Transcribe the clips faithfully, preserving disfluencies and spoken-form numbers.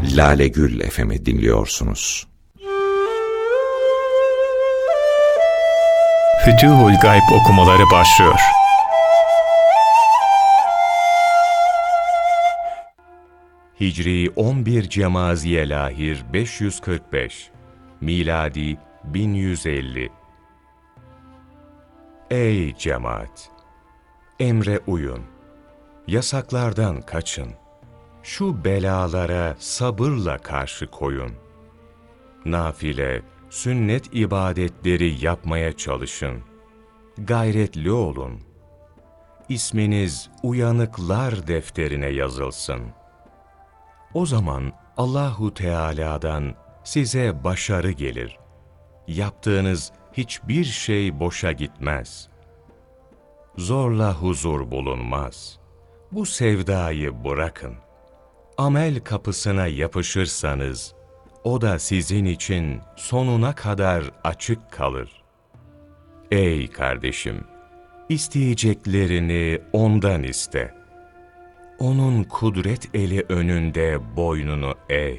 Lale Gül F M'i dinliyorsunuz. Fütuhul Gayb okumaları başlıyor. Hicri on bir Cemaziye Lahir beş yüz kırk beş, miladi bin yüz elli. Ey cemaat! Emre uyun, yasaklardan kaçın, şu belalara sabırla karşı koyun. Nafile, sünnet ibadetleri yapmaya çalışın, gayretli olun. İsminiz uyanıklar defterine yazılsın. O zaman Allahu Teala'dan size başarı gelir. Yaptığınız hiçbir şey boşa gitmez. Zorla huzur bulunmaz. Bu sevdayı bırakın. Amel kapısına yapışırsanız, o da sizin için sonuna kadar açık kalır. Ey kardeşim! İsteyeceklerini ondan iste. Onun kudret eli önünde boynunu eğ.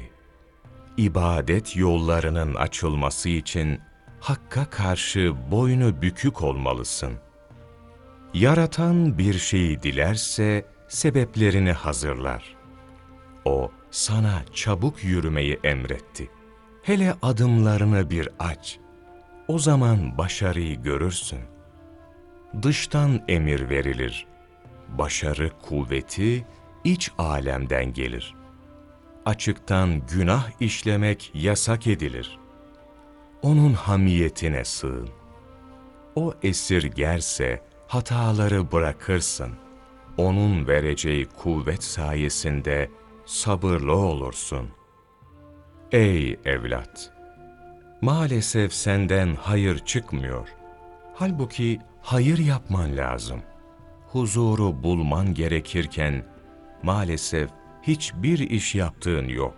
İbadet yollarının açılması için Hakk'a karşı boynu bükük olmalısın. Yaratan bir şeyi dilerse sebeplerini hazırlar. O sana çabuk yürümeyi emretti. Hele adımlarını bir aç. O zaman başarıyı görürsün. Dıştan emir verilir. Başarı kuvveti iç alemden gelir. Açıktan günah işlemek yasak edilir. Onun hamiyetine sığın. O esirgerse hataları bırakırsın. Onun vereceği kuvvet sayesinde sabırlı olursun. Ey evlat! Maalesef senden hayır çıkmıyor. Halbuki hayır yapman lazım. Huzuru bulman gerekirken maalesef hiçbir iş yaptığın yok.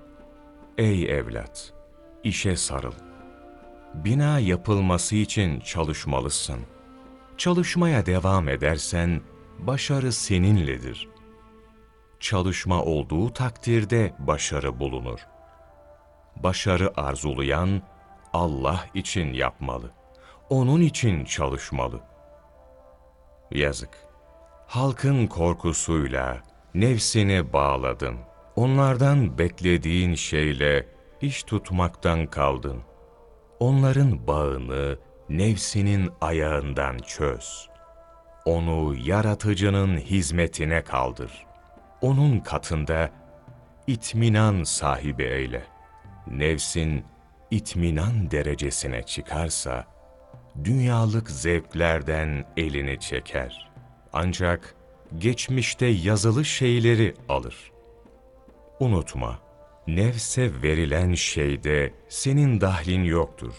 Ey evlat! İşe sarıl. Bina yapılması için çalışmalısın. Çalışmaya devam edersen başarı seninledir. Çalışma olduğu takdirde başarı bulunur. Başarı arzulayan Allah için yapmalı. Onun için çalışmalı. Yazık. Halkın korkusuyla nefsini bağladın. Onlardan beklediğin şeyle iş tutmaktan kaldın. Onların bağını nefsinin ayağından çöz. Onu yaratıcının hizmetine kaldır. Onun katında itminan sahibi eyle. Nefsin itminan derecesine çıkarsa, dünyalık zevklerden elini çeker. Ancak geçmişte yazılı şeyleri alır. Unutma, nefse verilen şeyde senin dahlin yoktur.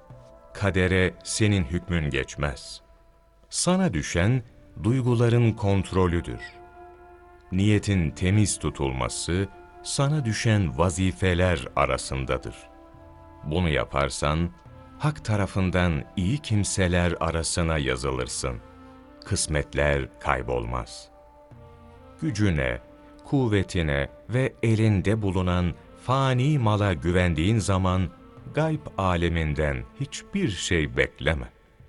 Kadere senin hükmün geçmez. Sana düşen duyguların kontrolüdür. Niyetin temiz tutulması, sana düşen vazifeler arasındadır. Bunu yaparsan, Hak tarafından iyi kimseler arasına yazılırsın. Kısmetler kaybolmaz. Gücüne, kuvvetine ve elinde bulunan fani mala güvendiğin zaman, gayb aleminden hiçbir şey bekleme.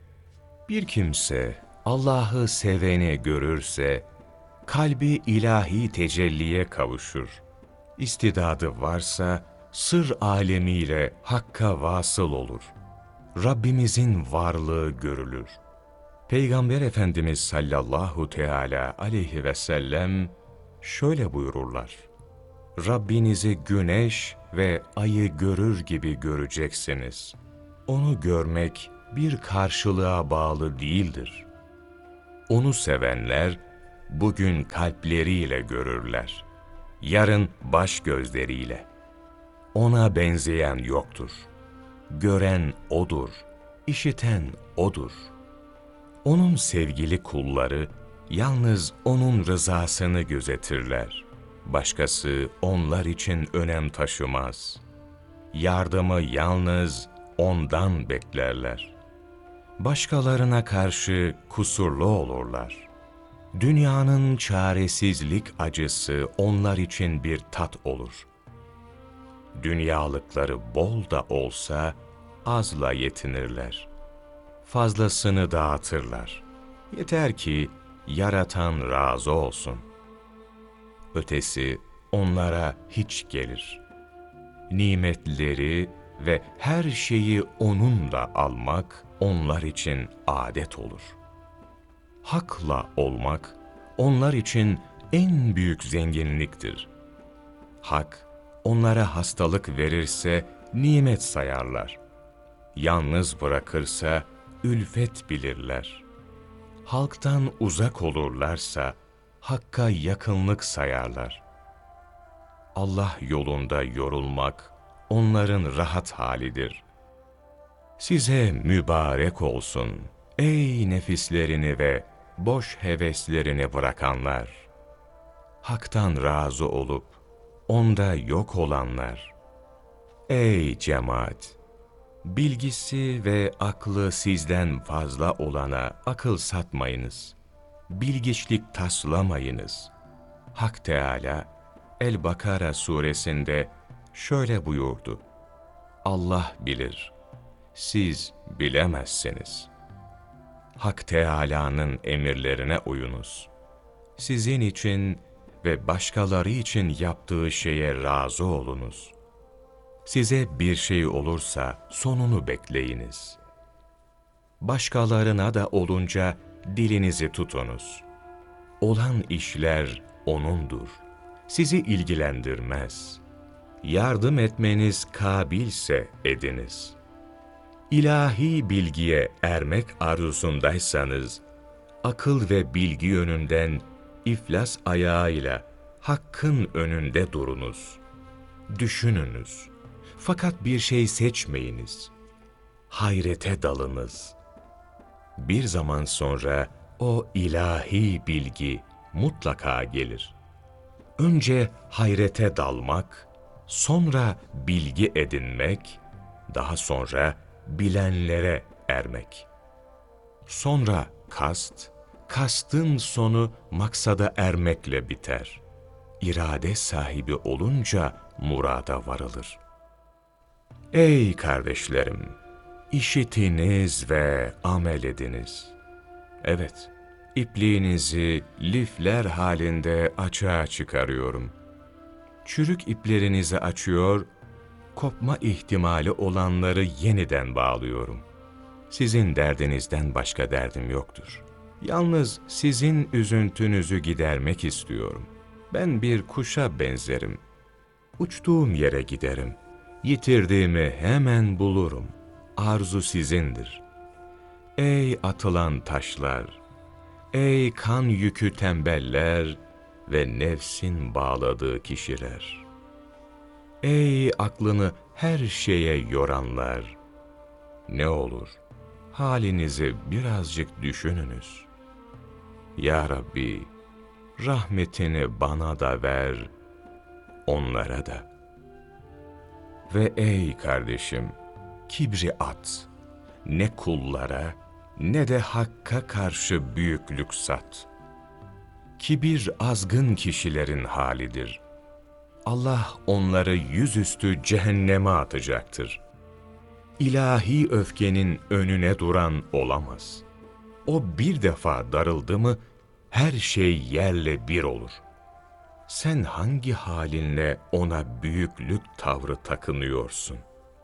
Bir kimse Allah'ı seveni görürse, kalbi ilahi tecelliye kavuşur. İstidadı varsa, sır alemiyle Hakk'a vasıl olur. Rabbimizin varlığı görülür. Peygamber Efendimiz sallallahu teala aleyhi ve sellem şöyle buyururlar: Rabbinizi güneş ve ayı görür gibi göreceksiniz. Onu görmek bir karşılığa bağlı değildir. Onu sevenler bugün kalpleriyle görürler, yarın baş gözleriyle. Ona benzeyen yoktur. Gören O'dur, işiten O'dur. Onun sevgili kulları yalnız O'nun rızasını gözetirler. Başkası onlar için önem taşımaz. Yardımı yalnız O'ndan beklerler. Başkalarına karşı kusurlu olurlar. Dünyanın çaresizlik acısı onlar için bir tat olur. dünyalıkları bol da olsa azla yetinirler. Fazlasını dağıtırlar. Yeter ki yaratan razı olsun. Ötesi onlara hiç gelir. Nimetleri ve her şeyi onunla almak onlar için adet olur. Hakla olmak onlar için en büyük zenginliktir. Hak onlara hastalık verirse nimet sayarlar. Yalnız bırakırsa ülfet bilirler. Halktan uzak olurlarsa Hakk'a yakınlık sayarlar. Allah yolunda yorulmak onların rahat halidir. Size mübarek olsun ey nefislerini ve boş heveslerini bırakanlar. Hak'tan razı olup onda yok olanlar. Ey cemaat! Bilgisi ve aklı sizden fazla olana akıl satmayınız. Bilgiçlik taslamayınız. Hak Teâlâ, El-Bakara suresinde şöyle buyurdu: Allah bilir, siz bilemezsiniz. Hak Teâlâ'nın emirlerine uyunuz. Sizin için ve başkaları için yaptığı şeye razı olunuz. Size bir şey olursa sonunu bekleyiniz. Başkalarına da olunca dilinizi tutunuz. Olan işler O'nundur. Sizi ilgilendirmez. Yardım etmeniz kabilse ediniz. İlahi bilgiye ermek arzusundaysanız, akıl ve bilgi yönünden iflas ayağıyla Hakk'ın önünde durunuz. Düşününüz. Fakat bir şey seçmeyiniz. Hayrete dalınız. Bir zaman sonra o ilahi bilgi mutlaka gelir. Önce hayrete dalmak, sonra bilgi edinmek, daha sonra bilenlere ermek. Sonra kast, kastın sonu maksada ermekle biter. İrade sahibi olunca murada varılır. Ey kardeşlerim! İşitiniz ve amel ediniz. Evet, ipliğinizi lifler halinde açığa çıkarıyorum. Çürük iplerinizi açıyor, kopma ihtimali olanları yeniden bağlıyorum. Sizin derdinizden başka derdim yoktur. Yalnız sizin üzüntünüzü gidermek istiyorum. Ben bir kuşa benzerim. Uçtuğum yere giderim. Yitirdiğimi hemen bulurum. Arzu sizindir. Ey atılan taşlar! Ey kan yükü tembeller ve nefsin bağladığı kişiler! Ey aklını her şeye yoranlar! Ne olur, halinizi birazcık düşününüz. Ya Rabbi, rahmetini bana da ver, onlara da. Ve ey kardeşim, kibri at, ne kullara ne de Hakk'a karşı büyüklük sat. Kibir azgın kişilerin halidir. Allah onları yüzüstü cehenneme atacaktır. İlahi öfkenin önüne duran olamaz. O bir defa darıldı mı, her şey yerle bir olur. Sen hangi halinle ona büyüklük tavrı takınıyorsun?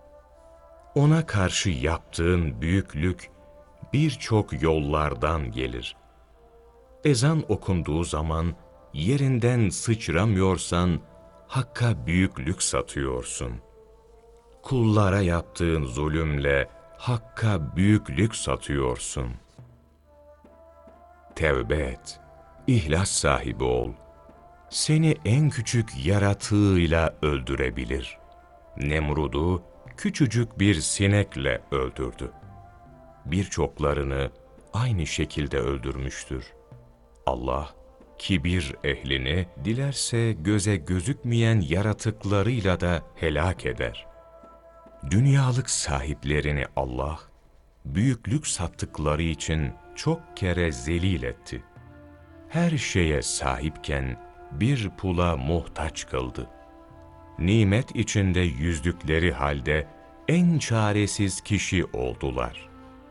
Ona karşı yaptığın büyüklük birçok yollardan gelir. Ezan okunduğu zaman yerinden sıçramıyorsan Hakk'a büyüklük satıyorsun. Kullara yaptığın zulümle Hakk'a büyüklük satıyorsun. Tevbe et, ihlas sahibi ol. Seni en küçük yaratığıyla öldürebilir. Nemrud'u küçücük bir sinekle öldürdü. Birçoklarını aynı şekilde öldürmüştür. Allah, kibir ehlini dilerse göze gözükmeyen yaratıklarıyla da helak eder. Dünyalık sahiplerini Allah, büyüklük sattıkları için çok kere zelil etti. Her şeye sahipken bir pula muhtaç kıldı. nimet içinde yüzdükleri halde en çaresiz kişi oldular.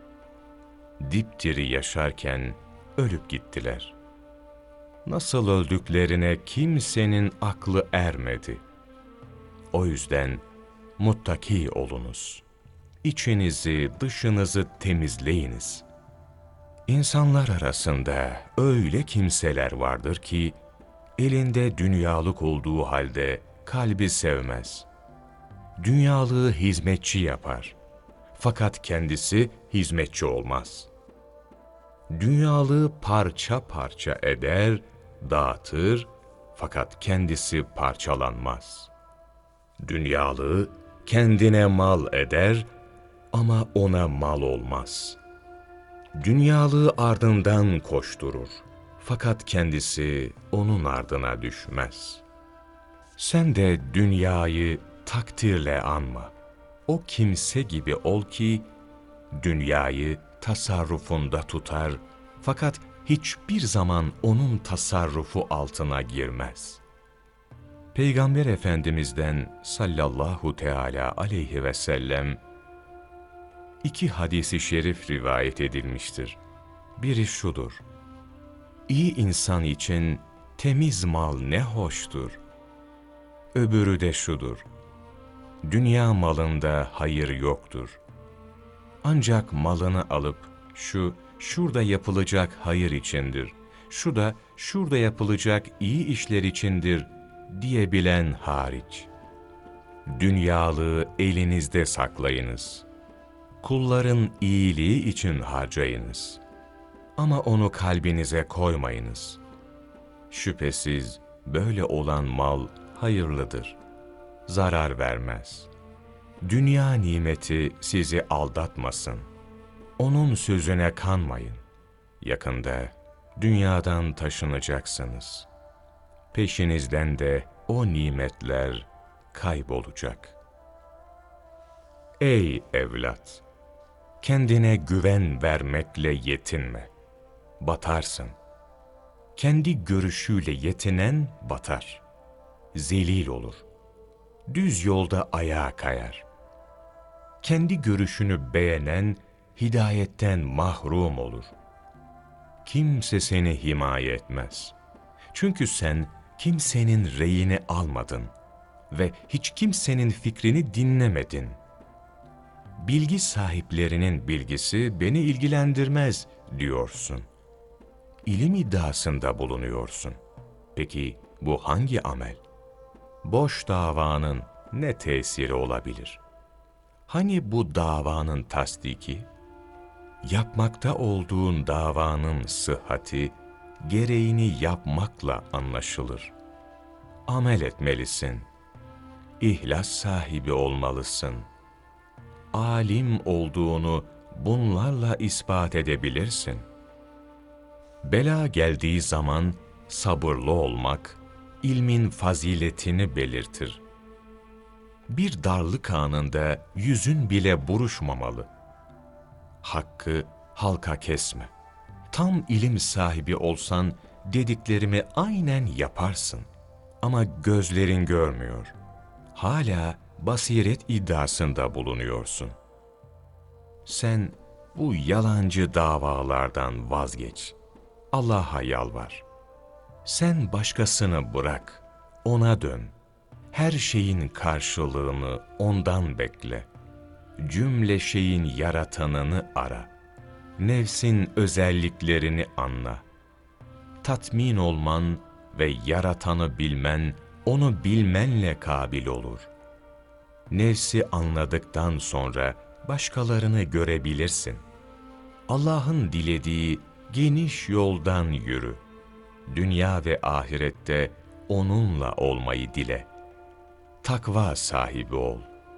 Dipdiri yaşarken ölüp gittiler. Nasıl öldüklerine kimsenin aklı ermedi. O yüzden muttaki olunuz. İçinizi, dışınızı temizleyiniz. İnsanlar arasında öyle kimseler vardır ki, elinde dünyalık olduğu halde kalbi sevmez. Dünyalığı hizmetçi yapar. Fakat kendisi hizmetçi olmaz. Dünyalığı parça parça eder, dağıtır, fakat kendisi parçalanmaz. Dünyalığı kendine mal eder ama ona mal olmaz. Dünyalığı ardından koşturur, fakat kendisi onun ardına düşmez. Sen de dünyayı takdirle anma. O kimse gibi ol ki, dünyayı tasarrufunda tutar, fakat hiçbir zaman onun tasarrufu altına girmez. Peygamber Efendimiz'den sallallahu teala aleyhi ve sellem, iki hadisi şerif rivayet edilmiştir. Biri şudur: İyi insan için temiz mal ne hoştur. Öbürü de şudur: dünya malında hayır yoktur. Ancak malını alıp şu, şurada yapılacak hayır içindir, şu da şurada yapılacak iyi işler içindir diyebilen hariç. Dünyalığı elinizde saklayınız. Kulların iyiliği için harcayınız. Ama onu kalbinize koymayınız. Şüphesiz böyle olan mal hayırlıdır. Zarar vermez. Dünya nimeti sizi aldatmasın. Onun sözüne kanmayın. Yakında dünyadan taşınacaksınız. Peşinizden de o nimetler kaybolacak. Ey evlat! Kendine güven vermekle yetinme. Batarsın. Kendi görüşüyle yetinen batar. Zelil olur. Düz yolda ayağa kayar. Kendi görüşünü beğenen hidayetten mahrum olur. Kimse seni himaye etmez. Çünkü sen kimsenin reyini almadın ve hiç kimsenin fikrini dinlemedin. Bilgi sahiplerinin bilgisi beni ilgilendirmez diyorsun. İlim iddiasında bulunuyorsun. Peki bu hangi amel? Boş davanın ne tesiri olabilir? Hani bu davanın tasdiki? Yapmakta olduğun davanın sıhhati, gereğini yapmakla anlaşılır. Amel etmelisin. İhlas sahibi olmalısın. Alim olduğunu bunlarla ispat edebilirsin. Bela geldiği zaman sabırlı olmak, ilmin faziletini belirtir. Bir darlık anında yüzün bile buruşmamalı. Hakkı halka kesme. Tam ilim sahibi olsan dediklerimi aynen yaparsın. Ama gözlerin görmüyor. Hala basiret iddiasında bulunuyorsun. Sen bu yalancı davalardan vazgeç. Allah'a yalvar. Sen başkasını bırak, ona dön. Her şeyin karşılığını ondan bekle. Cümle şeyin yaratanını ara. Nefsin özelliklerini anla. Tatmin olman ve yaratanı bilmen, onu bilmenle kabil olur. Nefsi anladıktan sonra başkalarını görebilirsin. Allah'ın dilediği geniş yoldan yürü. Dünya ve ahirette onunla olmayı dile. Takva sahibi ol.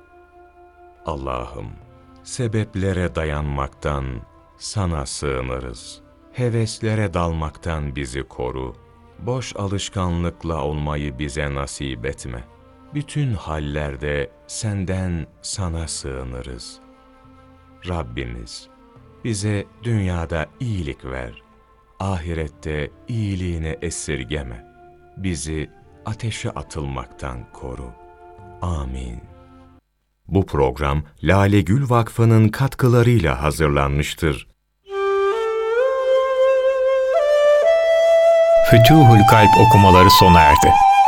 Allah'ım, sebeplere dayanmaktan sana sığınırız. Heveslere dalmaktan bizi koru. Boş alışkanlıkla olmayı bize nasip etme. Bütün hallerde senden sana sığınırız. Rabbimiz, bize dünyada iyilik ver. Ahirette iyiliğini esirgeme. Bizi ateşe atılmaktan koru. Amin. Bu program Lale Gül Vakfı'nın katkılarıyla hazırlanmıştır. Fütuhul Kalp okumaları sona erdi.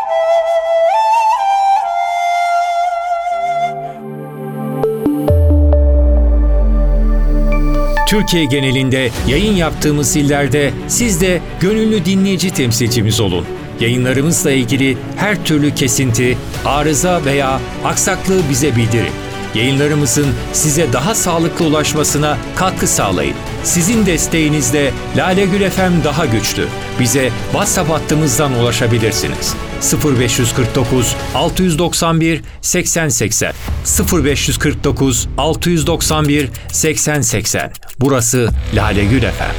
Türkiye genelinde yayın yaptığımız illerde siz de gönüllü dinleyici temsilcimiz olun. Yayınlarımızla ilgili her türlü kesinti, arıza veya aksaklığı bize bildirin. Yayınlarımızın size daha sağlıklı ulaşmasına katkı sağlayın. Sizin desteğinizle Lale Gül F M daha güçlü. Bize WhatsApp hattımızdan ulaşabilirsiniz. sıfır beş kırk dokuz altı doksan bir seksen seksen sıfır beş kırk dokuz altı doksan bir seksen seksen. Burası Lale Gül F M.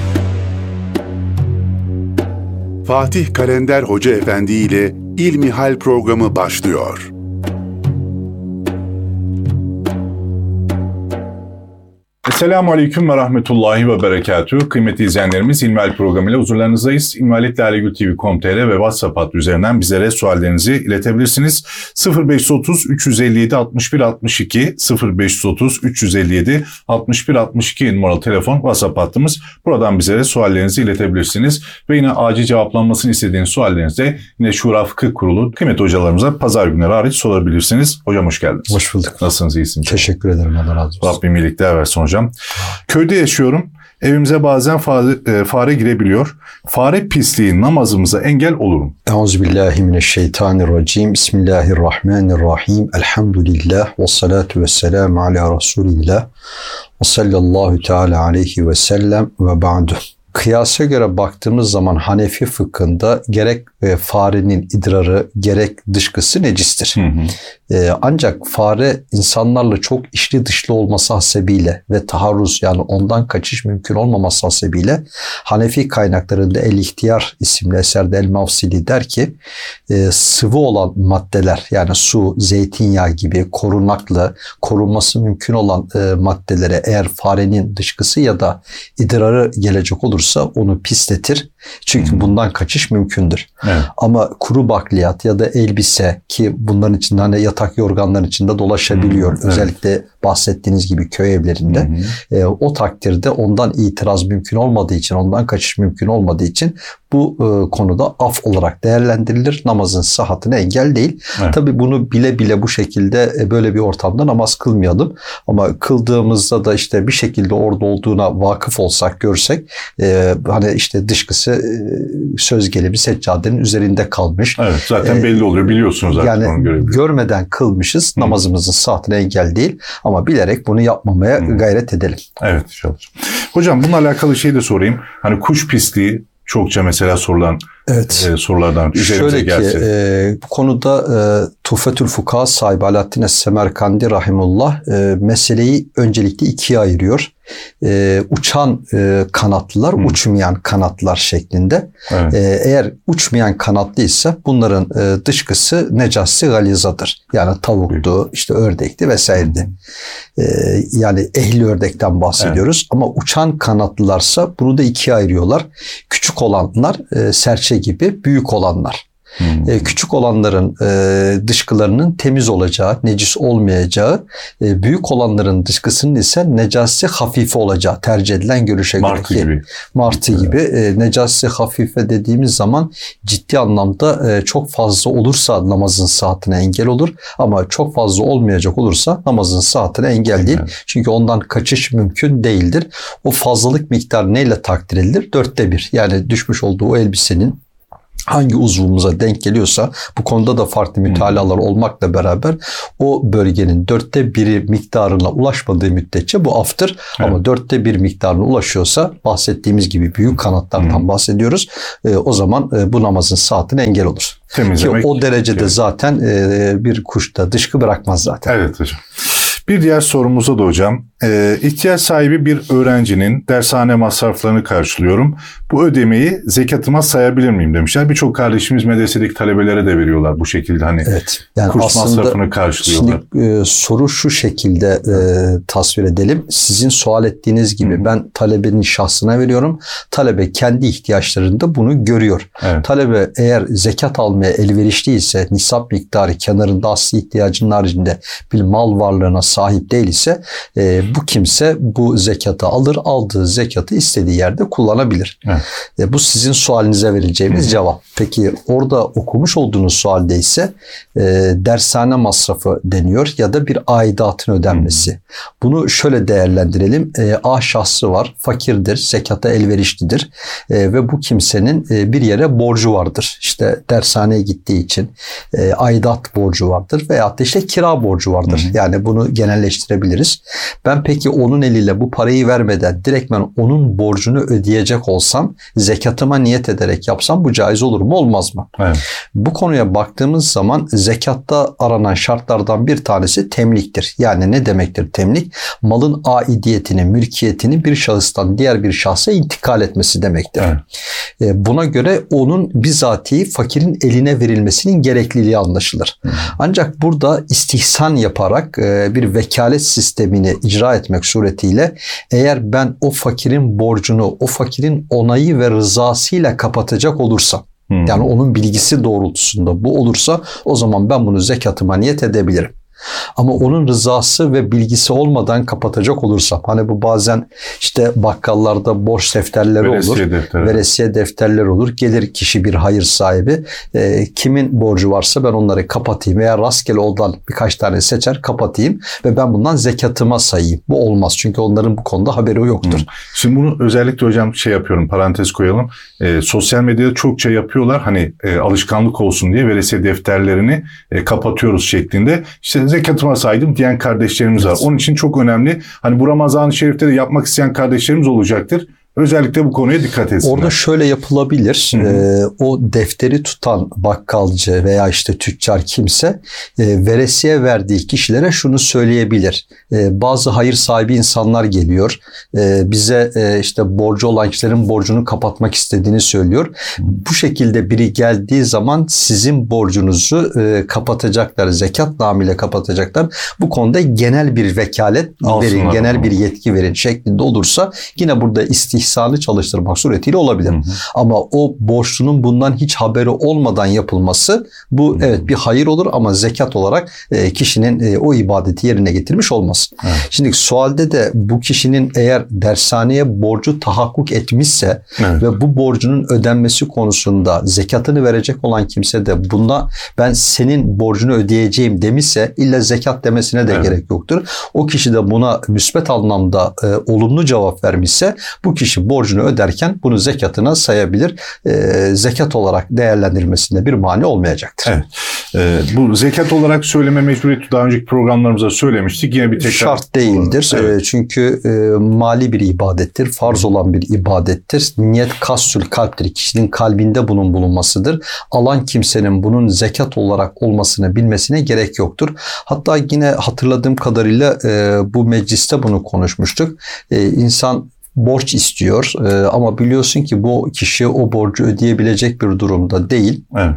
Fatih Kalender Hoca Efendi ile İlmihal programı başlıyor. Esselamu Aleyküm ve Rahmetullahi ve Berekatuhu. Kıymetli izleyenlerimiz, İlmihal programıyla huzurlarınızdayız. ilmihal nokta lalegül tv nokta com nokta tr ve WhatsApp hattı üzerinden bizlere suallerinizi iletebilirsiniz. sıfır beş otuz üç yüz elli yedi altmış bir altmış iki sıfır beş otuz üç yüz elli yedi altmış bir altmış iki numaralı telefon WhatsApp hattımız. Buradan bizlere suallerinizi iletebilirsiniz. Ve yine acil cevaplanmasını istediğiniz suallerinizi yine Şura Fıkıh Kurulu kıymetli hocalarımıza pazar günleri hariç sorabilirsiniz. Hocam hoş geldiniz. Hoş bulduk. Nasılsınız, iyisiniz? Teşekkür ederim. Allah razı olsun. Rabbim iyilikler versin hocam. Köyde yaşıyorum. Evimize bazen fare, fare girebiliyor. Fare pisliği namazımıza engel olur mu? Euzubillahimineşşeytanirracim. Bismillahirrahmanirrahim. Elhamdülillah ve salatu ve selamu ala Resulillah ve sallallahu teala aleyhi ve sellem ve ba'du. Kıyasa göre baktığımız zaman Hanefi fıkhında gerek e, farenin idrarı gerek dışkısı necistir. Hı hı. E, ancak fare insanlarla çok içli dışlı olması hasebiyle ve taharruz yani ondan kaçış mümkün olmaması hasebiyle Hanefi kaynaklarında El-İhtiyar isimli eserde El-Mavsili der ki e, sıvı olan maddeler yani su, zeytinyağı gibi korunaklı, korunması mümkün olan e, maddelere eğer farenin dışkısı ya da idrarı gelecek olur onu pisletir. Çünkü hmm. bundan kaçış mümkündür. Evet. Ama kuru bakliyat ya da elbise ki bunların içinde hani yatak yorganların içinde dolaşabiliyor. Hmm. Özellikle evet. bahsettiğiniz gibi köy evlerinde. Hmm. E, o takdirde ondan itiraz mümkün olmadığı için, ondan kaçış mümkün olmadığı için bu e, konuda af olarak değerlendirilir. Namazın sıhhatine engel değil. Evet. Tabii bunu bile bile bu şekilde e, böyle bir ortamda namaz kılmayalım. Ama kıldığımızda da işte bir şekilde orada olduğuna vakıf olsak, görsek e, hani işte dışkısı e, söz gelimi seccadenin üzerinde kalmış. Evet, zaten e, belli oluyor. Biliyorsunuz zaten. Yani görmeden kılmışız. Hı. Namazımızın sıhhatine engel değil. Ama bilerek bunu yapmamaya Hı. gayret edelim. Evet inşallah. Hocam bununla alakalı şey de sorayım. Hani kuş pisliği çokça mesela sorulan evet. e, sorulardan üzerimize gelse. Şöyle ki e, bu konuda e, Tuhfetül Fukaha sahibi Alaaddin Es-Semerkandi rahimullah e, meseleyi öncelikle ikiye ayırıyor. E, uçan e, kanatlılar, hmm. uçmayan kanatlılar şeklinde. Evet. E, eğer uçmayan kanatlıysa bunların e, dışkısı necasi galizadır. Yani tavuktu, işte ördekti vesairedi. E, yani ehli ördekten bahsediyoruz. Evet. Ama uçan kanatlılarsa bunu da ikiye ayırıyorlar. Küçük olanlar e, serçe gibi, büyük olanlar. Hmm. E, küçük olanların e, dışkılarının temiz olacağı, necis olmayacağı, e, büyük olanların dışkısının ise necasi hafife olacağı tercih edilen görüşe göre. Martı gibi. Martı evet. gibi. E, necasi hafife dediğimiz zaman ciddi anlamda e, çok fazla olursa namazın sıhhatine engel olur. Ama çok fazla olmayacak olursa namazın sıhhatine engel değil. Evet. Çünkü ondan kaçış mümkün değildir. O fazlalık miktarı neyle takdir edilir? Dörtte bir. Yani düşmüş olduğu o elbisenin hangi uzvumuza denk geliyorsa bu konuda da farklı mütalalar hmm. olmakla beraber o bölgenin dörtte biri miktarına ulaşmadığı müddetçe bu aftır. Evet. Ama dörtte bir miktarına ulaşıyorsa bahsettiğimiz gibi büyük kanatlardan hmm. bahsediyoruz. E, o zaman e, bu namazın saatine engel olur. Temizlemek. Ki o derecede evet. zaten e, bir kuş da dışkı bırakmaz zaten. Evet hocam. Bir diğer sorumuza da hocam, e, ihtiyaç sahibi bir öğrencinin dershane masraflarını karşılıyorum. Bu ödemeyi zekatıma sayabilir miyim demişler. Birçok kardeşimiz medresedeki talebelere de veriyorlar bu şekilde, hani evet, yani kurs masrafını karşılıyorlar. Şimdi e, soru şu şekilde e, tasvir edelim. Sizin sual ettiğiniz gibi Hı. ben talebenin şahsına veriyorum. Talebe kendi ihtiyaçlarında bunu görüyor. Evet. Talebe eğer zekat almaya elverişliyse, nisap miktarı kenarında asli ihtiyacının haricinde bir mal varlığına sahip değil ise e, bu kimse bu zekatı alır, aldığı zekatı istediği yerde kullanabilir. Evet. E, bu sizin sualinize vereceğimiz Hı. cevap. Peki orada okumuş olduğunuz sualde ise e, dershane masrafı deniyor ya da bir aidatın ödenmesi. Hı. Bunu şöyle değerlendirelim. E, A şahsı var, fakirdir, zekata elverişlidir e, ve bu kimsenin e, bir yere borcu vardır. İşte dershaneye gittiği için e, aidat borcu vardır veyahut da işte kira borcu vardır. Hı hı. Yani bunu genelleştirebiliriz. Ben peki onun eliyle bu parayı vermeden direkt ben onun borcunu ödeyecek olsam, zekatıma niyet ederek yapsam bu caiz olur mu, olmaz mı? Evet. Bu konuya baktığımız zaman zekatta aranan şartlardan bir tanesi temliktir. Yani ne demektir temlik? Malın aidiyetini, mülkiyetini bir şahıstan diğer bir şahsa intikal etmesi demektir. Evet. Buna göre onun bizatihi fakirin eline verilmesinin gerekliliği anlaşılır. Hı. Ancak burada istihsan yaparak bir vekalet sistemini icra etmek suretiyle eğer ben o fakirin borcunu o fakirin onayı ve rızasıyla kapatacak olursam, Hmm. yani onun bilgisi doğrultusunda bu olursa o zaman ben bunu zekatıma niyet edebilirim. Ama onun rızası ve bilgisi olmadan kapatacak olursam, hani bu bazen işte bakkallarda borç defterleri veresiye olur, defteri. veresiye defterleri olur. Gelir kişi bir hayır sahibi, e, kimin borcu varsa ben onları kapatayım veya rastgele oradan birkaç tane seçer kapatayım ve ben bundan zekatıma sayayım. Bu olmaz çünkü onların bu konuda haberi yoktur. Hmm. Şimdi bunu özellikle hocam şey yapıyorum, parantez koyalım. E, sosyal medyada çokça yapıyorlar, hani e, alışkanlık olsun diye veresiye defterlerini e, kapatıyoruz şeklinde. İşte zekatıma saydım diyen kardeşlerimiz var. Onun için çok önemli. Hani bu Ramazan-ı Şerif'te de yapmak isteyen kardeşlerimiz olacaktır. Özellikle bu konuya dikkat etsinler. Orada şöyle yapılabilir. Ee, o defteri tutan bakkalcı veya işte tüccar kimse e, veresiye verdiği kişilere şunu söyleyebilir. E, bazı hayır sahibi insanlar geliyor. E, bize e, işte borcu olan kişilerin borcunu kapatmak istediğini söylüyor. Hı. Bu şekilde biri geldiği zaman sizin borcunuzu e, kapatacaklar. Zekat namıyla kapatacaklar. Bu konuda genel bir vekalet Alsınlar verin, genel ama. bir yetki verin şeklinde olursa yine burada istihsan ihsanı çalıştırmak suretiyle olabilir. Hı hı. Ama o borçlunun bundan hiç haberi olmadan yapılması bu hı hı. evet bir hayır olur ama zekat olarak e, kişinin e, o ibadeti yerine getirmiş olmaz. Evet. Şimdi sualde de bu kişinin eğer dershaneye borcu tahakkuk etmişse evet. ve bu borcunun ödenmesi konusunda zekatını verecek olan kimse de bunda ben senin borcunu ödeyeceğim demişse illa zekat demesine de evet. gerek yoktur. O kişi de buna müsbet anlamda e, olumlu cevap vermişse bu kişi borcunu öderken bunu zekatına sayabilir. E, zekat olarak değerlendirilmesinde bir mani olmayacaktır. Evet. E, bu zekat olarak söyleme mecburiyeti daha önceki programlarımızda söylemiştik. Yine bir tekrar şart değildir. Evet. E, çünkü e, mali bir ibadettir. Farz olan bir ibadettir. Niyet kassul kalptir. Kişinin kalbinde bunun bulunmasıdır. Alan kimsenin bunun zekat olarak olmasını bilmesine gerek yoktur. Hatta yine hatırladığım kadarıyla e, bu mecliste bunu konuşmuştuk. E, insan borç istiyor ee, ama biliyorsun ki bu kişi o borcu ödeyebilecek bir durumda değil. Evet.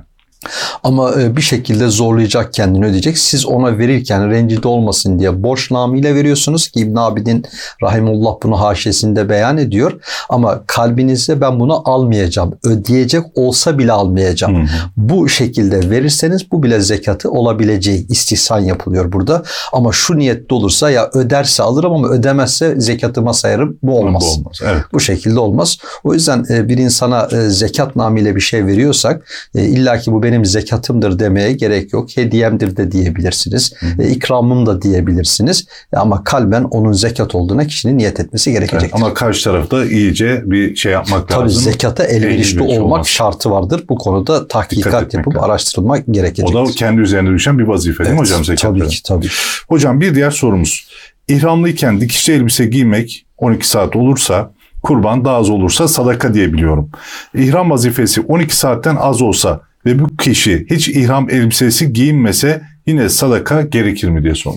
Ama bir şekilde zorlayacak, kendini ödeyecek. Siz ona verirken rencide olmasın diye borçnamıyla veriyorsunuz ki İbn Abidin rahimullah bunu haşiyesinde beyan ediyor. Ama kalbinizde ben bunu almayacağım, ödeyecek olsa bile almayacağım. Hı hı. Bu şekilde verirseniz bu bile zekatı olabileceği istihsan yapılıyor burada. Ama şu niyette olursa ya öderse alırım ama ödemezse zekatıma sayarım. Bu olmaz. Bu, olmaz. Evet. Bu şekilde olmaz. O yüzden bir insana zekat namıyla bir şey veriyorsak illaki bu benim zekatımdır demeye gerek yok. Hediyemdir de diyebilirsiniz. Hı. E, ikramım da diyebilirsiniz. E, ama kalben onun zekat olduğuna kişinin niyet etmesi gerekecektir. Evet, ama karşı tarafta iyice bir şey yapmak Tabii lazım. Tabii zekata elverişli olmak olmaz. Şartı vardır. Bu konuda tahkikat yapıp lazım. Araştırılmak gerekecektir. O da kendi üzerine düşen bir vazife değil evet, mi hocam zekatta? Tabii ki tabii. Hocam bir diğer sorumuz. İhramlıyken dikişli elbise giymek on iki saat olursa, kurban daha az olursa sadaka diyebiliyorum. İhram vazifesi on iki saatten az olsa ve bu kişi hiç ihram elbisesi giyinmese yine sadaka gerekir mi diye sormuşlar.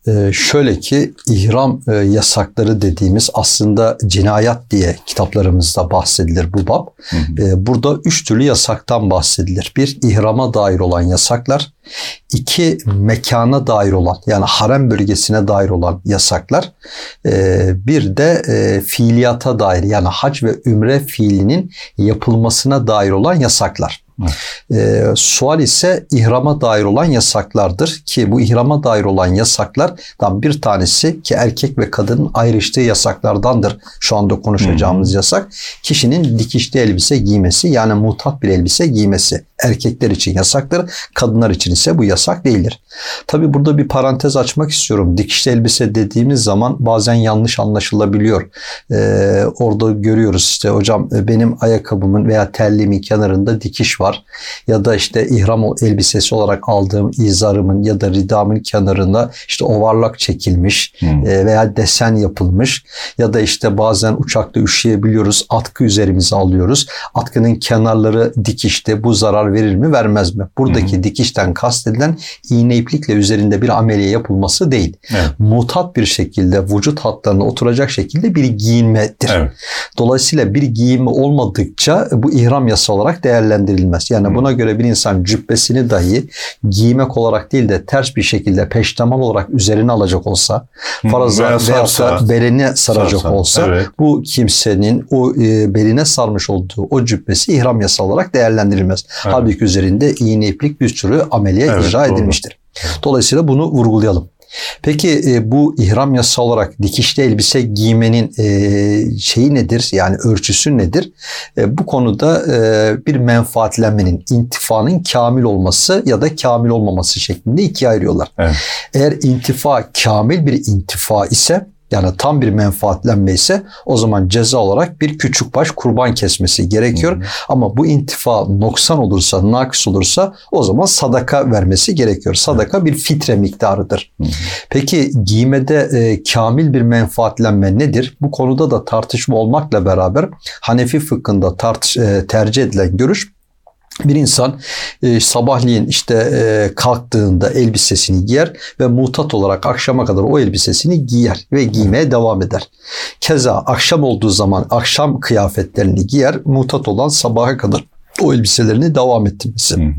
Ee, şöyle ki ihram e, yasakları dediğimiz aslında cinayet diye kitaplarımızda bahsedilir bu bab. Hı hı. Ee, burada üç türlü yasaktan bahsedilir. Bir, ihrama dair olan yasaklar. İki, mekana dair olan yani harem bölgesine dair olan yasaklar. Ee, bir de e, fiiliyata dair yani hac ve ümre fiilinin yapılmasına dair olan yasaklar. Ee, sual ise ihrama dair olan yasaklardır ki bu ihrama dair olan yasaklardan bir tanesi ki erkek ve kadının ayrıştığı yasaklardandır şu anda konuşacağımız hmm. yasak. Kişinin dikişli elbise giymesi yani mutat bir elbise giymesi erkekler için yasaktır. Kadınlar için ise bu yasak değildir. Tabi burada bir parantez açmak istiyorum. Dikişli elbise dediğimiz zaman bazen yanlış anlaşılabiliyor. Ee, orada görüyoruz işte hocam benim ayakkabımın veya terliğimin kenarında dikiş var. Ya da işte ihram elbisesi olarak aldığım izarımın ya da ridamın kenarında işte ovarlak çekilmiş hmm. veya desen yapılmış ya da işte bazen uçakta üşüyebiliyoruz. Atkı üzerimize alıyoruz. Atkının kenarları dikişte bu zarar verir mi vermez mi? Buradaki hmm. dikişten kastedilen iğne iplikle üzerinde bir ameliye yapılması değil. Evet. Mutat bir şekilde vücut hatlarına oturacak şekilde bir giyinmedir. Evet. Dolayısıyla bir giyinme olmadıkça bu ihram yasa olarak değerlendirilmez. Yani buna göre bir insan cübbesini dahi giymek olarak değil de ters bir şekilde peştemal olarak üzerine alacak olsa, faraza veyahut da beline saracak sarsa, olsa evet. bu kimsenin o e, beline sarmış olduğu o cübbesi ihram yasa olarak değerlendirilmez. Evet. Halbuki üzerinde iğne iplik bir sürü ameliye evet, icra doğru. edilmiştir. Dolayısıyla bunu vurgulayalım. Peki e, bu ihram yasa olarak dikişli elbise giymenin e, şeyi nedir? Yani ölçüsü nedir? E, bu konuda e, bir menfaatlenmenin, intifanın kamil olması ya da kamil olmaması şeklinde ikiye ayırıyorlar. Evet. Eğer intifa kamil bir intifa ise yani tam bir menfaatlenme ise o zaman ceza olarak bir küçük baş kurban kesmesi gerekiyor. Hmm. Ama bu intifa noksan olursa, nakıs olursa o zaman sadaka vermesi gerekiyor. Sadaka hmm. bir fitre miktarıdır. Hmm. Peki giymede e, kamil bir menfaatlenme nedir? Bu konuda da tartışma olmakla beraber Hanefi fıkhında tartış, e, tercih edilen görüş bir insan e, sabahleyin işte e, kalktığında elbisesini giyer ve mutat olarak akşama kadar o elbisesini giyer ve giymeye devam eder. Keza akşam olduğu zaman akşam kıyafetlerini giyer, mutat olan sabaha kadar o elbiselerini devam ettirmesi. Hı hı.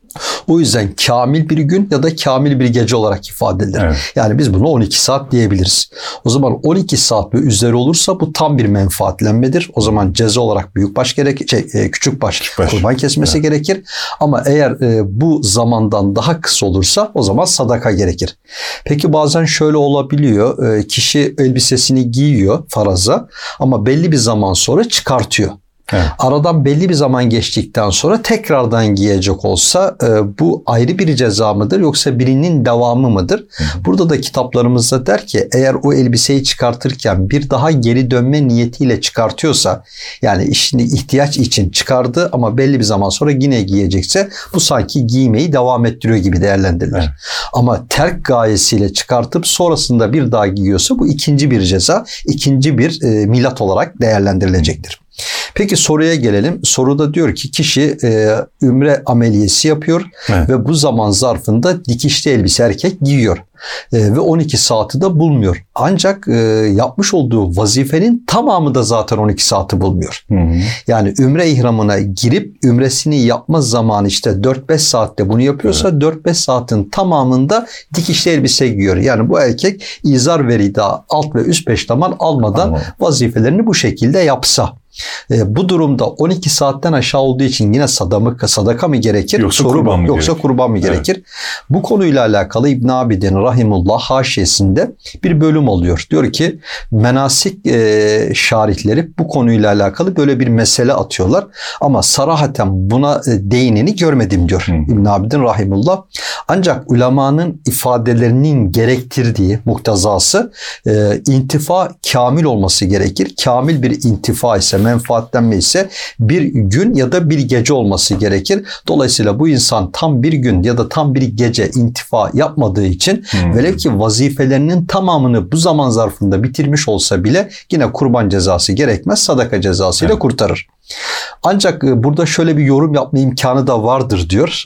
O yüzden kamil bir gün ya da kamil bir gece olarak ifade edilir. Evet. Yani biz buna on iki saat diyebiliriz. O zaman on iki saat ve üzeri olursa bu tam bir menfaatlenmedir. O zaman ceza olarak büyükbaş gerekir, şey, küçükbaş Küçükbaş. kurban kesmesi evet. gerekir. Ama eğer e, bu zamandan daha kısa olursa o zaman sadaka gerekir. Peki bazen şöyle olabiliyor. E, kişi elbisesini giyiyor faraza ama belli bir zaman sonra çıkartıyor. Evet. Aradan belli bir zaman geçtikten sonra tekrardan giyecek olsa e, bu ayrı bir ceza mıdır yoksa birinin devamı mıdır? Hı. Burada da kitaplarımızda der ki eğer o elbiseyi çıkartırken bir daha geri dönme niyetiyle çıkartıyorsa yani işini ihtiyaç için çıkardı ama belli bir zaman sonra yine giyecekse bu sanki giymeyi devam ettiriyor gibi değerlendirilir. Evet. Ama terk gayesiyle çıkartıp sonrasında bir daha giyiyorsa bu ikinci bir ceza, ikinci bir e, milat olarak değerlendirilecektir. Peki soruya gelelim. Soruda diyor ki kişi e, ümre ameliyesi yapıyor evet. ve bu zaman zarfında dikişli elbise erkek giyiyor. E, ve on iki saati de bulmuyor. Ancak e, yapmış olduğu vazifenin tamamı da zaten on iki saati bulmuyor. Hı hı. Yani ümre ihramına girip ümresini yapma zamanı işte dört beş saatte bunu yapıyorsa evet. dört beş saatin tamamında dikişli elbise giyiyor. Yani bu erkek izar ve rida alt ve üst peştemal almadan Anladım. vazifelerini bu şekilde yapsa. E, bu durumda on iki saatten aşağı olduğu için yine sadaka, sadaka mı gerekir? Yoksa Soru kurban mı Yoksa gerekir? kurban mı gerekir? Evet. Bu konuyla alakalı İbn Abidin Rahimullah haşiyesinde bir bölüm oluyor. Diyor ki menasik e, şarihleri bu konuyla alakalı böyle bir mesele atıyorlar. Ama sarahaten buna e, değineni görmedim diyor hmm. İbn Abidin Rahimullah. Ancak ulemanın ifadelerinin gerektirdiği muktezası e, intifa kamil olması gerekir. Kamil bir intifa ise menfaatlenme ise bir gün ya da bir gece olması gerekir. Dolayısıyla bu insan tam bir gün ya da tam bir gece intifa yapmadığı için hmm. velev ki vazifelerinin tamamını bu zaman zarfında bitirmiş olsa bile yine kurban cezası gerekmez. Sadaka cezasıyla evet. kurtarır. Ancak burada şöyle bir yorum yapma imkanı da vardır diyor.